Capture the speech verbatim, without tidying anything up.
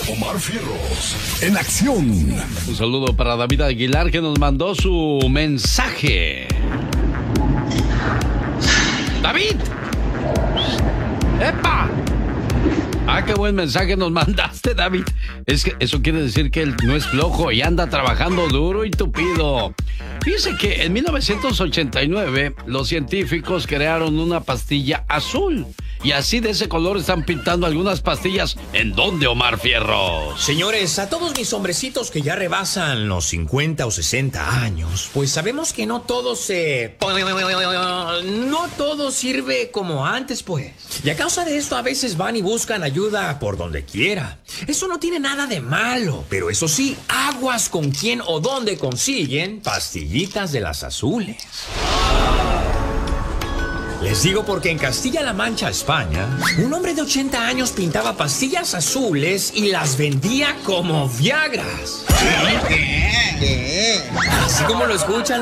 Omar Fierros, en acción. Un saludo para David Aguilar, que nos mandó su mensaje. ¡David! ¡Epa! Ah, qué buen mensaje nos mandaste, David. Es que eso quiere decir que él no es flojo y anda trabajando duro y tupido. Fíjese que en mil novecientos ochenta y nueve los científicos crearon una pastilla azul. Y así de ese color están pintando algunas pastillas. ¿En dónde, Omar Fierros? Señores, a todos mis hombrecitos que ya rebasan los cincuenta o sesenta años, pues sabemos que no todo se... No todo sirve como antes, pues. Y a causa de esto a veces van y buscan ayuda por donde quiera. Eso no tiene nada de malo, pero eso sí, aguas con quién o dónde consiguen pastillitas de las azules. Les digo porque en Castilla-La Mancha, España, un hombre de ochenta años pintaba pastillas azules y las vendía como Viagras. Así como lo escuchan.